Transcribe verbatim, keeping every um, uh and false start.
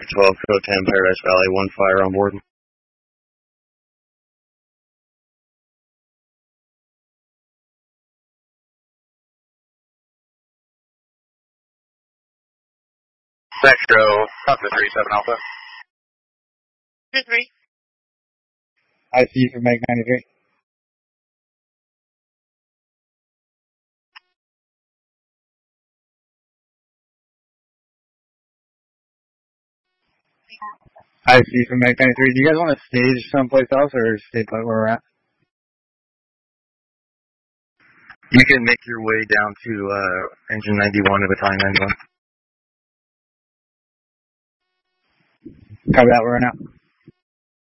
twelve, code ten, Paradise Valley, one fire on board. Spectro, up to three seven Alpha. two three. I C U for Meg ninety-three. I C U for Meg ninety-three. Do you guys want to stage someplace else or stay put where we're at? You can make your way down to uh, engine ninety-one and battalion ninety-one. Copy that, we're in out.